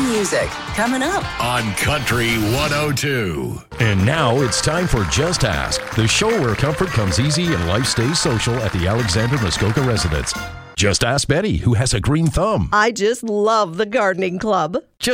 music coming up on Country 102. And now it's time for Just Ask, the show where comfort comes easy and life stays social at the Alexander Muskoka residence. Just ask Betty, who has a green thumb. I just love the gardening club.